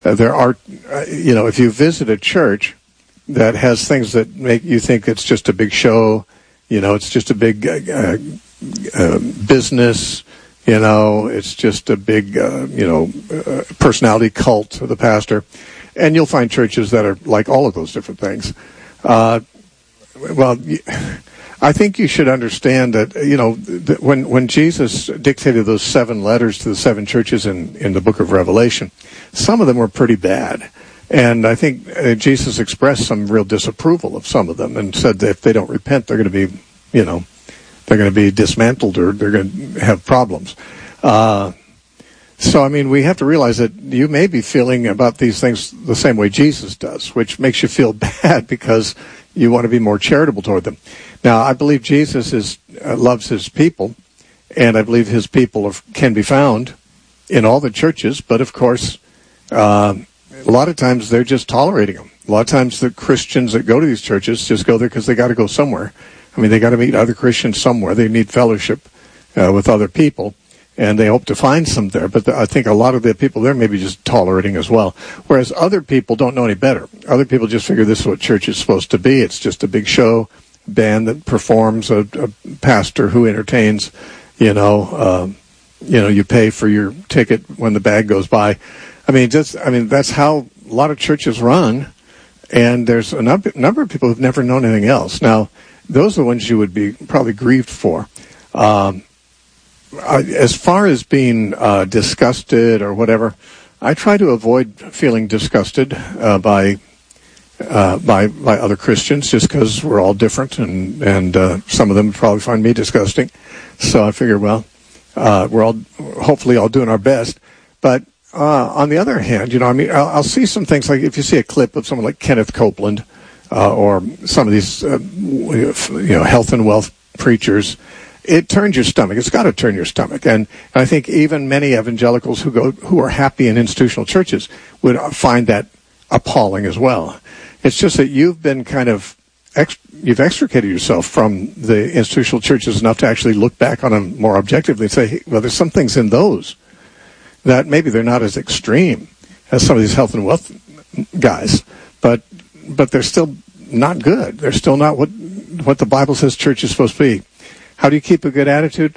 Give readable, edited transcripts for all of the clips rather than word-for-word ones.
There are, if you visit a church that has things that make you think it's just a big show, it's just a big business, it's just a big, personality cult of the pastor. And you'll find churches that are like all of those different things. I think you should understand that, when Jesus dictated those 7 letters to the 7 churches in the book of Revelation, some of them were pretty bad. And I think Jesus expressed some real disapproval of some of them and said that if they don't repent, they're going to be, they're going to be dismantled or they're going to have problems. So, we have to realize that you may be feeling about these things the same way Jesus does, which makes you feel bad because you want to be more charitable toward them. Now, I believe Jesus loves his people, and I believe his people can be found in all the churches, but of course, a lot of times they're just tolerating them. A lot of times the Christians that go to these churches just go there because they got to go somewhere. They got to meet other Christians somewhere. They need fellowship with other people, and they hope to find some there. But I think a lot of the people there may be just tolerating as well. Whereas other people don't know any better. Other people just figure this is what church is supposed to be. It's just a big show, band that performs, a pastor who entertains, you pay for your ticket when the bag goes by. That's how a lot of churches run. And there's a number of people who've never known anything else. Now, those are the ones you would be probably grieved for. As far as being disgusted or whatever, I try to avoid feeling disgusted by other Christians, just because we're all different, and some of them probably find me disgusting. So I figure, we're all hopefully all doing our best. But on the other hand, I'll see some things, like if you see a clip of someone like Kenneth Copeland or some of these health and wealth preachers, it turns your stomach. It's got to turn your stomach. And I think even many evangelicals who are happy in institutional churches would find that appalling as well. It's just that you've been you've extricated yourself from the institutional churches enough to actually look back on them more objectively and say, hey, well, there's some things in those that maybe they're not as extreme as some of these health and wealth guys, but they're still not good. They're still not what the Bible says church is supposed to be. How do you keep a good attitude?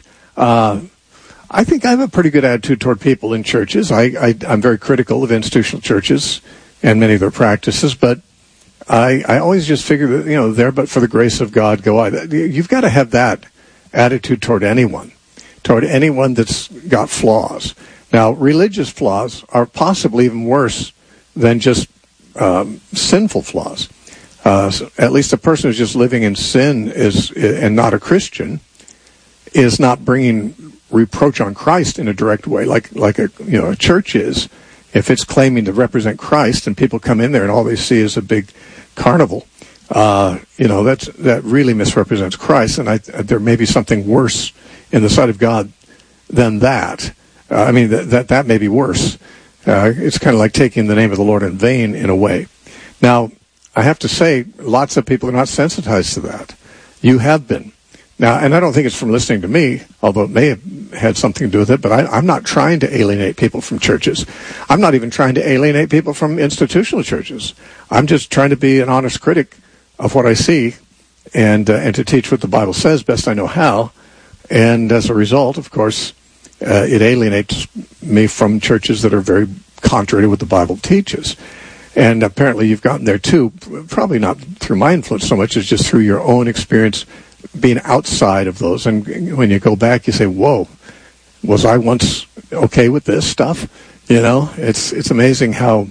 I think I have a pretty good attitude toward people in churches. I'm very critical of institutional churches and many of their practices, but I always just figure that, there but for the grace of God go I. You've got to have that attitude toward anyone that's got flaws. Now, religious flaws are possibly even worse than just sinful flaws. So at least a person who's just living in sin and not a Christian is not bringing reproach on Christ in a direct way, like a church is. If it's claiming to represent Christ and people come in there and all they see is a big carnival, that really misrepresents Christ. And there may be something worse in the sight of God than that. That may be worse. It's kind of like taking the name of the Lord in vain in a way. Now, I have to say, lots of people are not sensitized to that. You have been. Now, and I don't think it's from listening to me, although it may have had something to do with it, but I'm not trying to alienate people from churches. I'm not even trying to alienate people from institutional churches. I'm just trying to be an honest critic of what I see and to teach what the Bible says best I know how. And as a result, of course, it alienates me from churches that are very contrary to what the Bible teaches. And apparently you've gotten there too, probably not through my influence so much as just through your own experience being outside of those. And when you go back, you say, whoa, was I once okay with this stuff? It's amazing how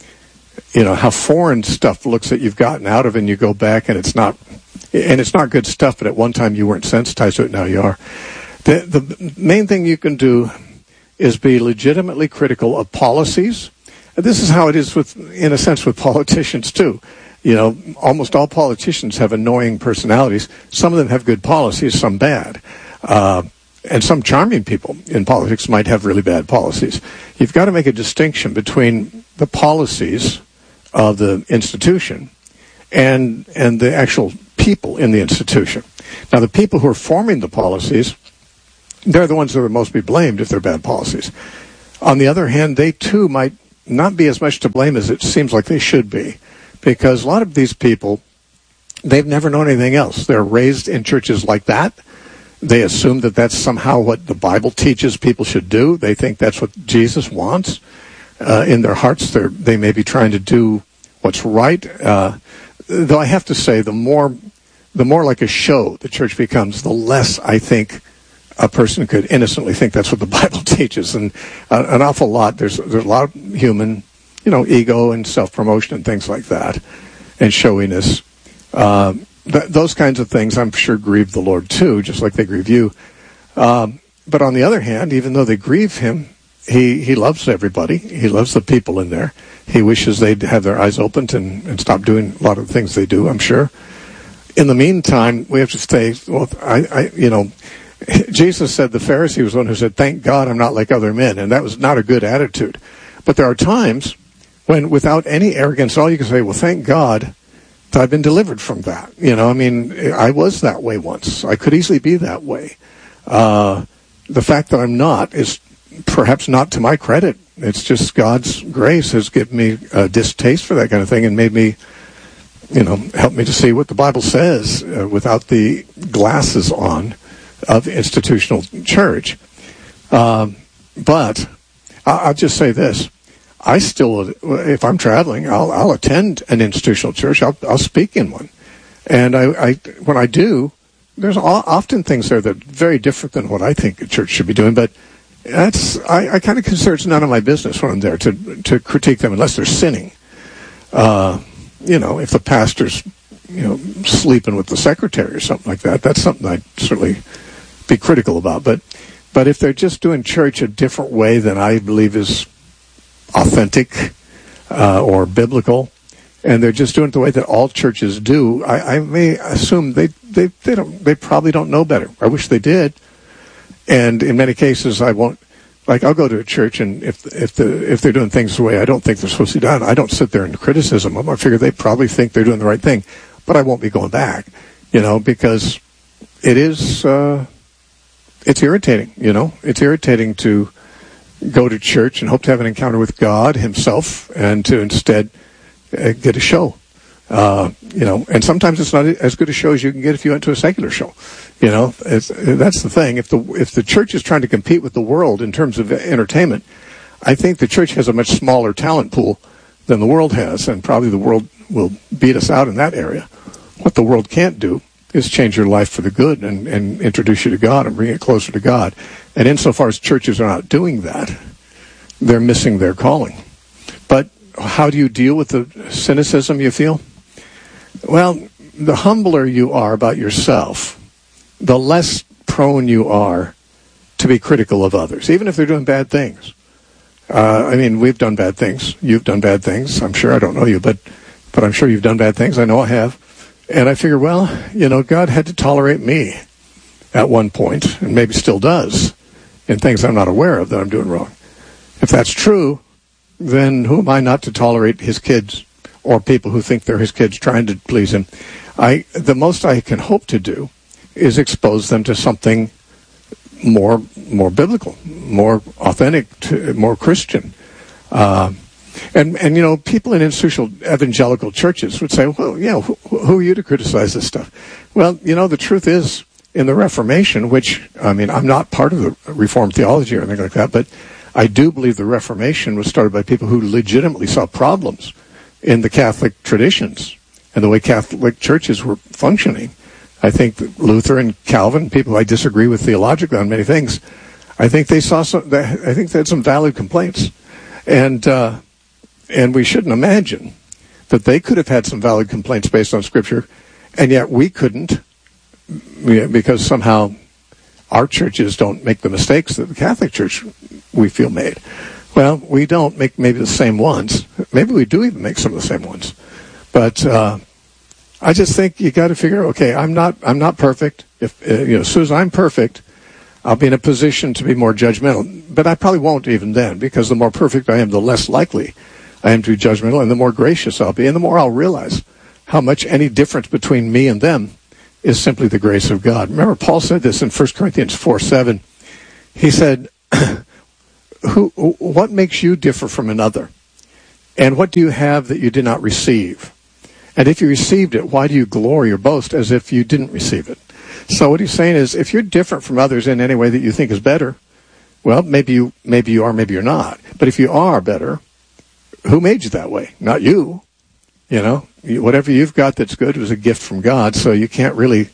foreign stuff looks that you've gotten out of, and you go back and it's not good stuff, but at one time you weren't sensitized to it, now you are. The main thing you can do is be legitimately critical of policies. This is how it is in a sense with politicians too. Almost all politicians have annoying personalities. Some of them have good policies, some bad. And some charming people in politics might have really bad policies. You've got to make a distinction between the policies of the institution and the actual people in the institution. Now, the people who are forming the policies, they're the ones that are most be blamed if they're bad policies. On the other hand, they too might not be as much to blame as it seems like they should be, because a lot of these people, they've never known anything else. They're raised in churches like that. They assume that that's somehow what the Bible teaches people should do. They think that's what Jesus wants. In their hearts, they may be trying to do what's right. Though I have to say, the more like a show the church becomes, the less I think a person could innocently think that's what the Bible teaches. And an awful lot, there's a lot of human, ego and self-promotion and things like that, and showiness. Those kinds of things, I'm sure, grieve the Lord too, just like they grieve you. But on the other hand, even though they grieve him, he loves everybody. He loves the people in there. He wishes they'd have their eyes opened and stop doing a lot of the things they do, I'm sure. In the meantime, we have to stay, Jesus said the Pharisee was the one who said, "Thank God I'm not like other men," and that was not a good attitude. But there are times when, without any arrogance, all you can say, well, thank God that I've been delivered from that. I was that way once. I could easily be that way. The fact that I'm not is perhaps not to my credit. It's just God's grace has given me a distaste for that kind of thing and made me, helped me to see what the Bible says without the glasses on of institutional church. But I'll just say this. I still, if I'm traveling, I'll attend an institutional church. I'll speak in one. And when I do, there's often things there that are very different than what I think a church should be doing. But I kind of consider it's none of my business when I'm there to critique them unless they're sinning. If the pastor's, sleeping with the secretary or something like that, that's something I'd certainly be critical about. But if they're just doing church a different way than I believe is authentic or biblical, and they're just doing it the way that all churches do, I may assume they probably don't know better. I wish they did. And in many cases, I won't. Like, I'll go to a church, and if they're doing things the way I don't think they're supposed to be done, I don't sit there and criticize them. I figure they probably think they're doing the right thing, but I won't be going back, because it is it's irritating. It's irritating to go to church and hope to have an encounter with God Himself, and to instead get a show. And sometimes it's not as good a show as you can get if you went to a secular show. That's the thing. If the church is trying to compete with the world in terms of entertainment, I think the church has a much smaller talent pool than the world has, and probably the world will beat us out in that area. What the world can't do is change your life for the good and introduce you to God and bring it closer to God. And insofar as churches are not doing that, they're missing their calling. But how do you deal with the cynicism you feel? Well, the humbler you are about yourself, the less prone you are to be critical of others, even if they're doing bad things. We've done bad things. You've done bad things. I'm sure I don't know you, but I'm sure you've done bad things. I know I have. And I figure, God had to tolerate me at one point, and maybe still does, in things I'm not aware of that I'm doing wrong. If that's true, then who am I not to tolerate His kids or people who think they're His kids trying to please Him? The most I can hope to do is expose them to something more biblical, more authentic, more Christian. And people in institutional evangelical churches would say, well, who are you to criticize this stuff? Well, the truth is, in the Reformation, which, I'm not part of the Reformed theology or anything like that, but I do believe the Reformation was started by people who legitimately saw problems in the Catholic traditions and the way Catholic churches were functioning. I think that Luther and Calvin, people I disagree with theologically on many things, I think they had some valid complaints. And we shouldn't imagine that they could have had some valid complaints based on Scripture, and yet we couldn't, because somehow our churches don't make the mistakes that the Catholic Church, we feel, made. Well, we don't make maybe the same ones. Maybe we do even make some of the same ones. But I just think you got to figure, okay, I'm not perfect. If as soon as I'm perfect, I'll be in a position to be more judgmental. But I probably won't even then, because the more perfect I am, the less likely I am to be judgmental, and the more gracious I'll be, and the more I'll realize how much any difference between me and them is simply the grace of God. Remember, Paul said this in 1 Corinthians 4:7. He said, what makes you differ from another? And what do you have that you did not receive? And if you received it, why do you glory or boast as if you didn't receive it? So what he's saying is, if you're different from others in any way that you think is better, well, maybe you are, maybe you're not. But if you are better, who made you that way? Not you. You know, whatever you've got that's good was a gift from God, so you can't really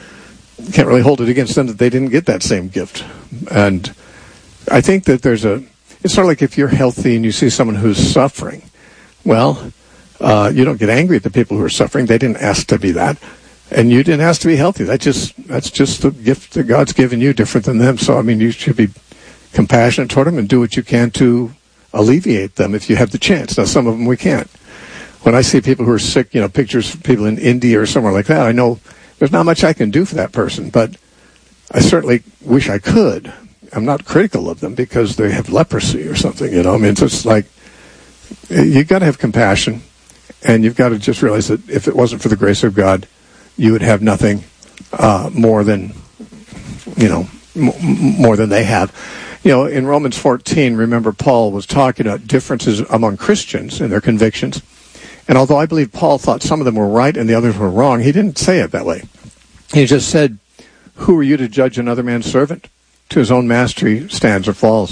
hold it against them that they didn't get that same gift. And I think that it's sort of like if you're healthy and you see someone who's suffering, well, you don't get angry at the people who are suffering. They didn't ask to be that. And you didn't ask to be healthy. That's just the gift that God's given you, different than them. So, I mean, you should be compassionate toward them and do what you can to alleviate them if you have the chance. Now, some of them we can't. When I see people who are sick, you know, pictures of people in India or somewhere like that, I know there's not much I can do for that person, but I certainly wish I could. I'm not critical of them because they have leprosy or something, you know. I mean, it's just like, you've got to have compassion, and you've got to just realize that if it wasn't for the grace of God, you would have nothing more than, you know, more than they have. You know, in Romans 14, remember Paul was talking about differences among Christians and their convictions. And although I believe Paul thought some of them were right and the others were wrong, he didn't say it that way. He just said, who are you to judge another man's servant? To his own master he stands or falls.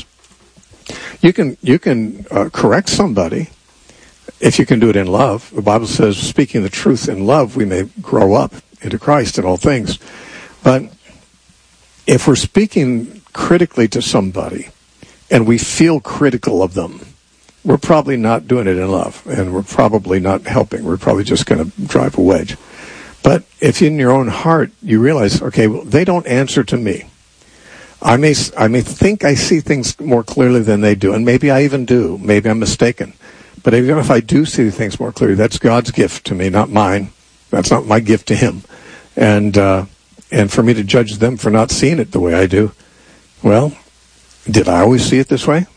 You can correct somebody if you can do it in love. The Bible says, speaking the truth in love, we may grow up into Christ in all things. But if we're speaking critically to somebody and we feel critical of them, we're probably not doing it in love, and we're probably not helping. We're probably just going to drive a wedge. But if in your own heart you realize, okay, well, they don't answer to me. I may think I see things more clearly than they do, and maybe I even do. Maybe I'm mistaken. But even if I do see things more clearly, that's God's gift to me, not mine. That's not my gift to Him. And for me to judge them for not seeing it the way I do, well, did I always see it this way?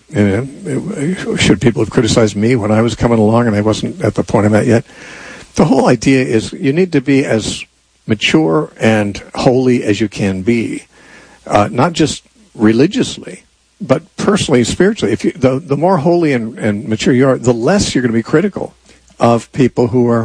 Should people have criticized me when I was coming along and I wasn't at the point I'm at yet? The whole idea is you need to be as mature and holy as you can be, not just religiously, but personally, spiritually. If the more holy and mature you are, the less you're going to be critical of people who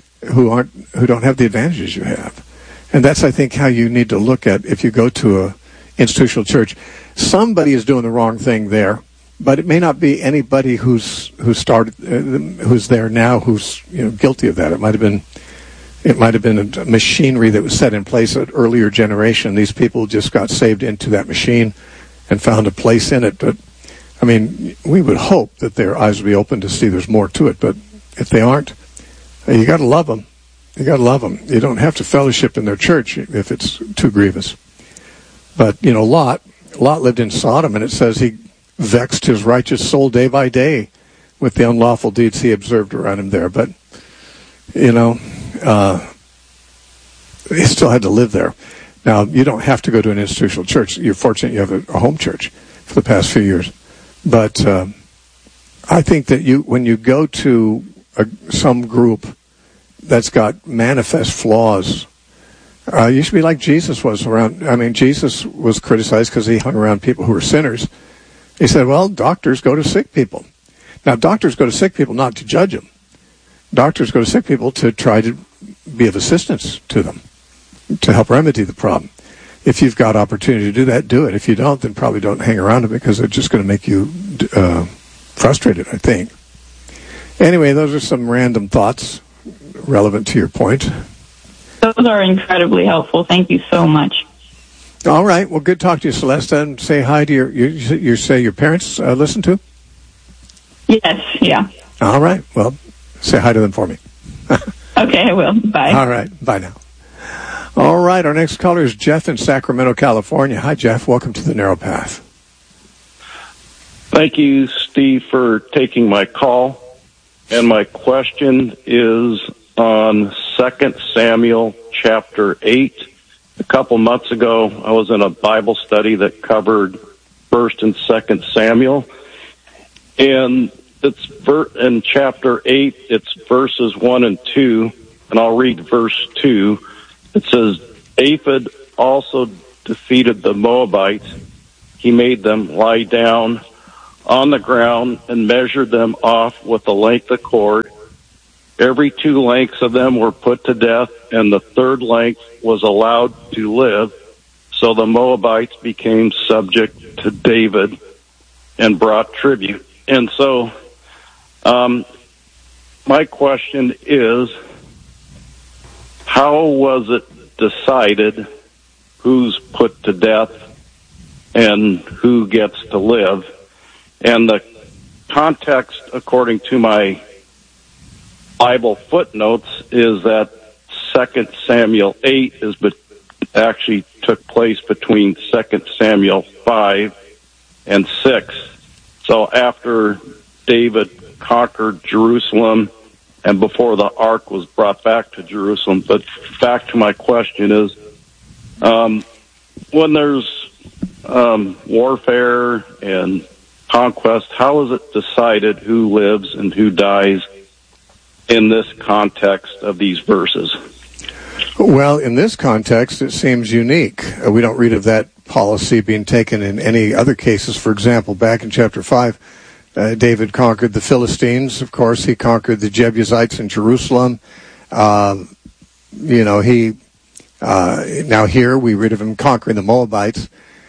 don't have the advantages you have. And that's, I think, how you need to look at if you go to a institutional church. Somebody is doing the wrong thing there, but it may not be anybody who's there now who's guilty of that. It might have been a machinery that was set in place at an earlier generation. These people just got saved into that machine and found a place in it. But I mean, we would hope that their eyes would be open to see there's more to it. But if they aren't, you got to love them. You got to love them. You don't have to fellowship in their church if it's too grievous. But Lot lived in Sodom, and it says he vexed his righteous soul day by day with the unlawful deeds he observed around him there. But he still had to live there. Now, you don't have to go to an institutional church. You're fortunate you have a home church for the past few years. But I think that when you go to some group that's got manifest flaws, you should be like Jesus was around. I mean, Jesus was criticized because he hung around people who were sinners. He said, well, doctors go to sick people. Now, doctors go to sick people not to judge them. Doctors go to sick people to try to be of assistance to them, to help remedy the problem. If you've got opportunity to do that, do it. If you don't, then probably don't hang around them because they're just going to make you frustrated, I think. Anyway, those are some random thoughts relevant to your point. Those are incredibly helpful. Thank you so much. All right. Well, good talk to you, Celeste. And say hi to your parents listen to? Yes, yeah. All right. Well, say hi to them for me. Okay, I will. Bye. All right. Bye now. All right. Our next caller is Jeff in Sacramento, California. Hi, Jeff. Welcome to the Narrow Path. Thank you, Steve, for taking my call. And my question is on 2 Samuel chapter 8. A couple months ago, I was in a Bible study that covered 1 and 2 Samuel. And it's in chapter 8, it's verses 1 and 2, and I'll read verse 2. It says, Aphid also defeated the Moabites. He made them lie down on the ground and measured them off with the length of cord. Every 2 lengths of them were put to death, and the third length was allowed to live. So the Moabites became subject to David and brought tribute. And so my question is, how was it decided who's put to death and who gets to live? And the context, according to my Bible footnotes, is that 2 Samuel 8 actually took place between 2 Samuel 5 and 6. So after David conquered Jerusalem and before the ark was brought back to Jerusalem. But back to my question is, when there's warfare and conquest, how is it decided who lives and who dies in this context of these verses? Well, in this context, it seems unique. We don't read of that policy being taken in any other cases. For example, back in chapter 5, David conquered the Philistines. Of course, he conquered the Jebusites in Jerusalem. Now here we read of him conquering the Moabites.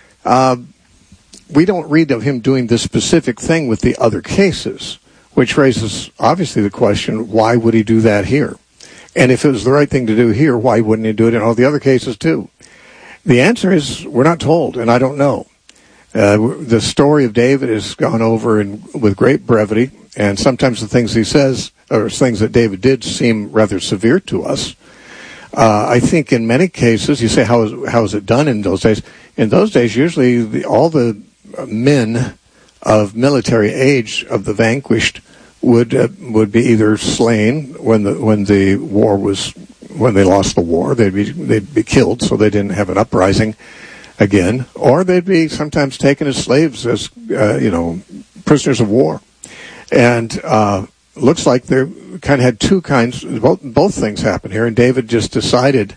We don't read of him doing this specific thing with the other cases, which raises, obviously, the question, why would he do that here? And if it was the right thing to do here, why wouldn't he do it in all the other cases, too? The answer is, we're not told, and I don't know. The story of David is gone over with great brevity, and sometimes the things he says, or things that David did, seem rather severe to us. I think in many cases, you say, how is it done in those days? In those days, usually all the men of military age of the vanquished would be either slain when they lost the war. They'd be killed, so they didn't have an uprising again, or they'd be sometimes taken as slaves, as prisoners of war. And looks like they kind of had two kinds. Both things happen here, and David just decided.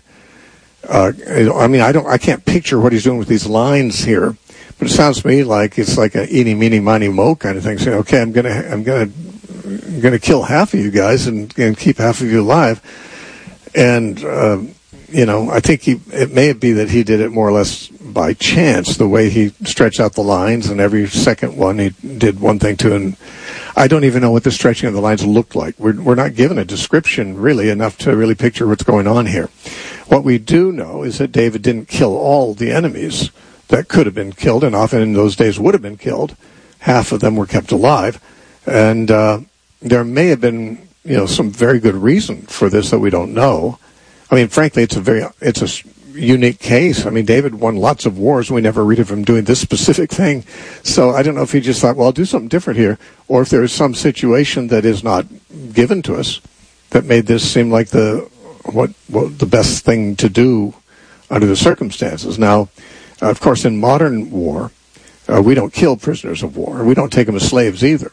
I can't picture what he's doing with these lines here, but it sounds to me like it's like a eeny, meeny, miny, mo kind of thing. Saying, okay, I'm gonna kill half of you guys and keep half of you alive. And I think it may be that he did it more or less by chance, the way he stretched out the lines, and every second one he did one thing to. And I don't even know what the stretching of the lines looked like. We're not given a description really enough to really picture what's going on here. What we do know is that David didn't kill all the enemies that could have been killed, and often in those days would have been killed. Half of them were kept alive, and there may have been some very good reason for this that we don't know. I mean, frankly, it's a unique case. I mean, David won lots of wars, and we never read of him doing this specific thing. So I don't know if he just thought, well, I'll do something different here, or if there is some situation that is not given to us that made this seem like the best thing to do under the circumstances. Now, of course, in modern war, we don't kill prisoners of war. We don't take them as slaves either.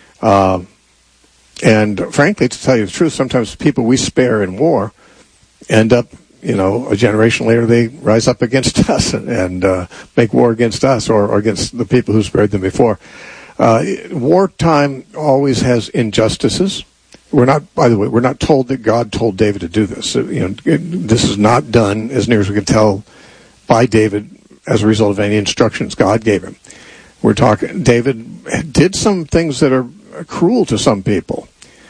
And frankly, to tell you the truth, sometimes people we spare in war end up, a generation later, they rise up against us and make war against us or against the people who spared them before. Wartime always has injustices. We're not told that God told David to do this. This is not done, as near as we can tell, by David as a result of any instructions God gave him. We're talking, David did some things that are cruel to some people.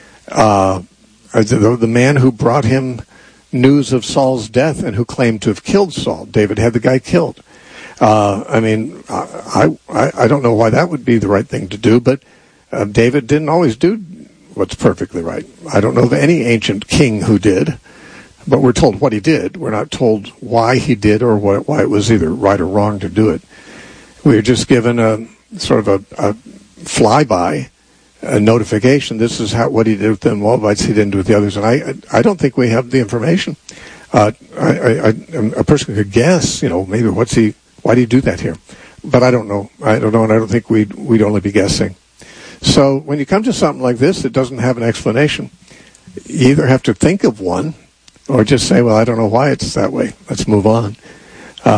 The man who brought him news of Saul's death and who claimed to have killed Saul, David had the guy killed. I don't know why that would be the right thing to do, but David didn't always do what's perfectly right. I don't know of any ancient king who did, but we're told what he did. We're not told why he did or why it was either right or wrong to do it. We were just given a sort of a flyby notification. This is what he did with the Moabites, he didn't do with the others. And I don't think we have the information. A person could guess, maybe why do you do that here? But I don't know. And I don't think we'd only be guessing. So when you come to something like this that doesn't have an explanation, you either have to think of one or just say, well, I don't know why it's that way. Let's move on.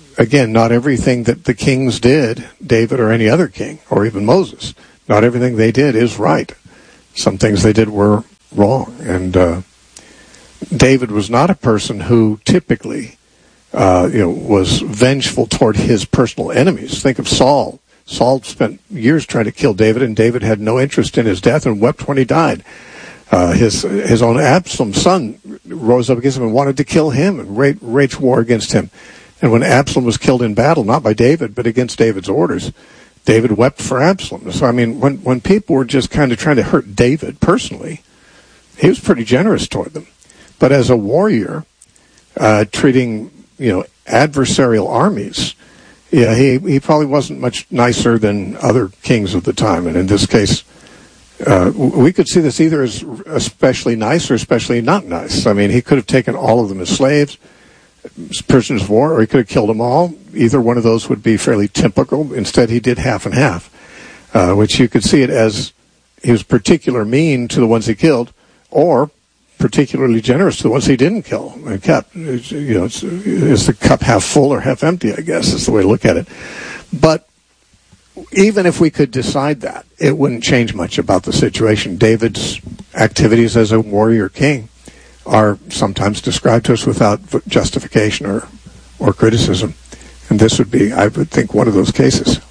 again, not everything that the kings did, David or any other king, or even Moses, not everything they did is right. Some things they did were wrong. And David was not a person who typically was vengeful toward his personal enemies. Think of Saul. Saul spent years trying to kill David, and David had no interest in his death and wept when he died. His own Absalom's son rose up against him and wanted to kill him and wage war against him. And when Absalom was killed in battle, not by David, but against David's orders, David wept for Absalom. So, I mean, when people were just kind of trying to hurt David personally, he was pretty generous toward them. But as a warrior, treating, adversarial armies, yeah, he probably wasn't much nicer than other kings of the time. And in this case, we could see this either as especially nice or especially not nice. I mean, he could have taken all of them as slaves, prisoners of war, or he could have killed them all. Either one of those would be fairly typical. Instead, he did half and half, which you could see it as he was particularly mean to the ones he killed, or particularly generous to the ones he didn't kill and kept. Is the cup half full or half empty, I guess, is the way to look at it. But even if we could decide that, it wouldn't change much about the situation. David's activities as a warrior king are sometimes described to us without justification or criticism. And this would be, I would think, one of those cases.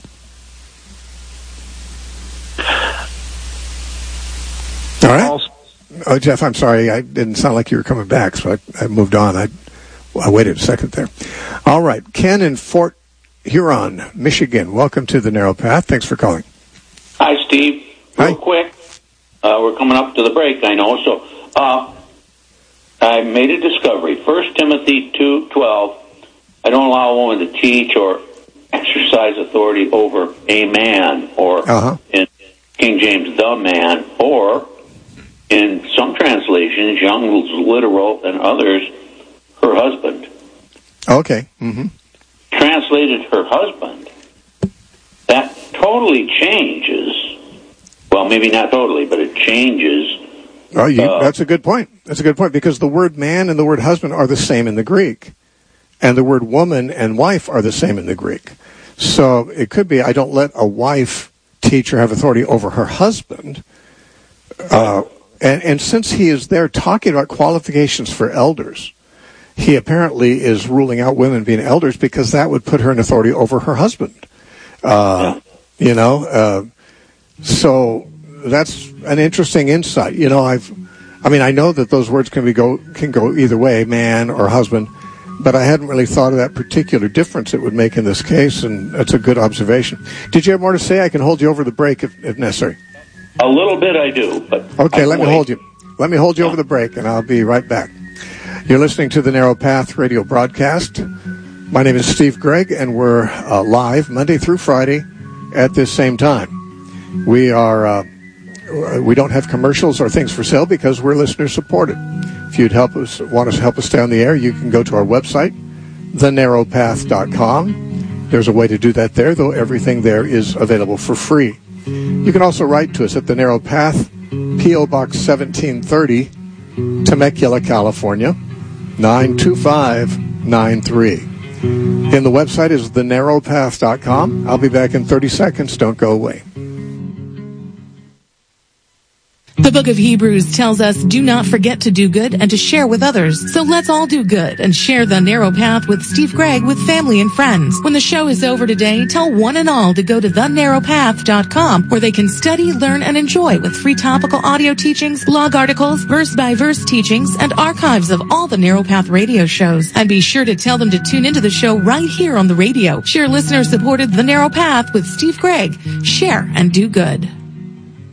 All right. Oh, Jeff, I'm sorry. I didn't sound like you were coming back, so I moved on. I waited a second there. All right. Ken in Fort Huron, Michigan. Welcome to the Narrow Path. Thanks for calling. Hi, Steve. Real quick. We're coming up to the break, I know. So I made a discovery. 1 Timothy 2:12. I don't allow a woman to teach or exercise authority over a man, or in King James, the man, or in some translations, Young's Literal and others, her husband. Okay. Mm-hmm. Translated her husband. That totally changes. Well, maybe not totally, but it changes. Oh, that's a good point. That's a good point, because the word man and the word husband are the same in the Greek. And the word woman and wife are the same in the Greek. So it could be, I don't let a wife teach or have authority over her husband. And since he is there talking about qualifications for elders, he apparently is ruling out women being elders because that would put her in authority over her husband. So that's an interesting insight. I know that those words can go either way, man or husband, but I hadn't really thought of that particular difference it would make in this case, and that's a good observation. Did you have more to say? I can hold you over the break if necessary. A little bit I do, but okay, let me hold you. Let me hold you over the break, and I'll be right back. You're listening to the Narrow Path radio broadcast. My name is Steve Gregg, and we're live Monday through Friday at this same time. We don't have commercials or things for sale because we're listener supported. If you'd want to help us stay on the air, you can go to our website, thenarrowpath.com. There's a way to do that there, though everything there is available for free. You can also write to us at the Narrow Path, P.O. Box 1730, Temecula, California, 92593. And the website is thenarrowpath.com. I'll be back in 30 seconds. Don't go away. The book of Hebrews tells us, do not forget to do good and to share with others. So let's all do good and share the Narrow Path with Steve Gregg with family and friends. When the show is over today, tell one and all to go to thenarrowpath.com, where they can study, learn, and enjoy with free topical audio teachings, blog articles, verse-by-verse teachings, and archives of all the Narrow Path radio shows. And be sure to tell them to tune into the show right here on the radio. Share listener-supported The Narrow Path with Steve Gregg. Share and do good.